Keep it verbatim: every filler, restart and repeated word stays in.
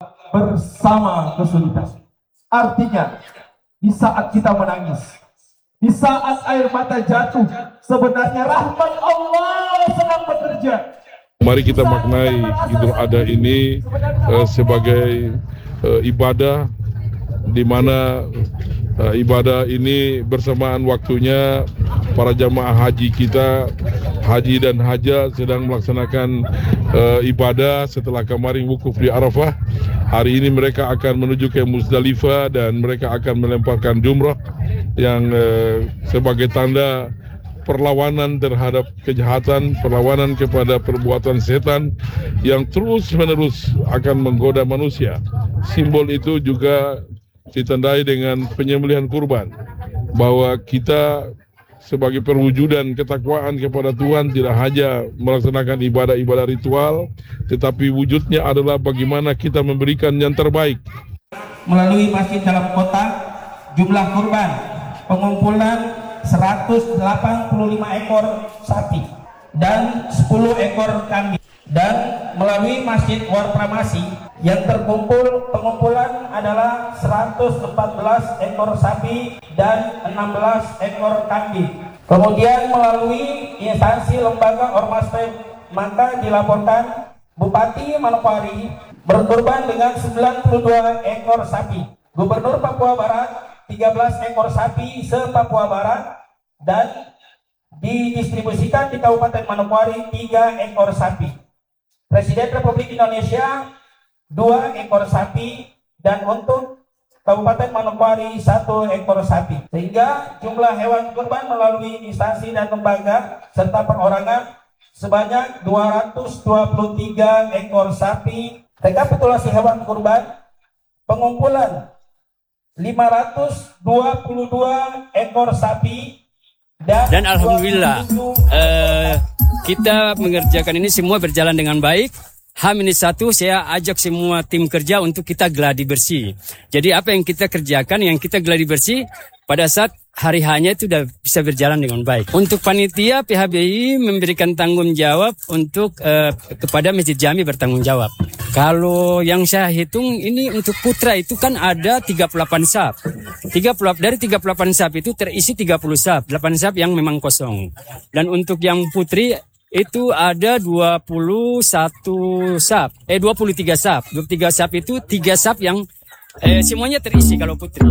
bersama kesulitan. Artinya, di saat kita menangis, di saat air mata jatuh, sebenarnya rahmat Allah sedang bekerja. Mari kita maknai Idul Adha ini uh, sebagai uh, ibadah, di mana uh, ibadah ini bersamaan waktunya para jamaah haji kita, haji dan haja sedang melaksanakan uh, ibadah setelah kemarin wukuf di Arafah. Hari ini mereka akan menuju ke Muzdalifah dan mereka akan melemparkan jumrah yang uh, sebagai tanda perlawanan terhadap kejahatan, perlawanan kepada perbuatan setan yang terus-menerus akan menggoda manusia. Simbol itu juga ditandai dengan penyembelihan kurban, bahwa kita sebagai perwujudan ketakwaan kepada Tuhan tidak hanya melaksanakan ibadah-ibadah ritual, tetapi wujudnya adalah bagaimana kita memberikan yang terbaik. Melalui masjid dalam kota, jumlah kurban pengumpulan seratus delapan puluh lima ekor sapi dan sepuluh ekor kambing, dan melalui Masjid War Pramasi yang terkumpul pengumpulan adalah seratus empat belas ekor sapi dan enam belas ekor kambing. Kemudian melalui instansi lembaga ormas maka dilaporkan Bupati Manokwari berkorban dengan sembilan puluh dua ekor sapi, Gubernur Papua Barat tiga belas ekor sapi se-Papua Barat, dan didistribusikan di Kabupaten Manokwari tiga ekor sapi. Presiden Republik Indonesia dua ekor sapi, dan untuk Kabupaten Manokwari satu ekor sapi. Sehingga jumlah hewan kurban melalui instansi dan lembaga serta perorangan sebanyak dua ratus dua puluh tiga ekor sapi. Rekapitulasi hewan kurban pengumpulan lima ratus dua puluh dua ekor sapi dan, dan alhamdulillah uh, kita mengerjakan ini semua berjalan dengan baik. H minus satu saya ajak semua tim kerja untuk kita gladi bersih. Jadi apa yang kita kerjakan, yang kita gladi bersih pada saat hari hanya itu sudah bisa berjalan dengan baik. Untuk panitia P H B I memberikan tanggung jawab untuk uh, kepada Masjid Jami bertanggung jawab. Kalau yang saya hitung ini untuk putra itu kan ada tiga puluh delapan saf. tiga puluh, dari tiga puluh delapan saf itu terisi tiga puluh saf, delapan saf yang memang kosong. Dan untuk yang putri itu ada dua puluh satu saf, eh dua puluh tiga saf. dua puluh tiga saf itu tiga saf yang eh, semuanya terisi kalau putri.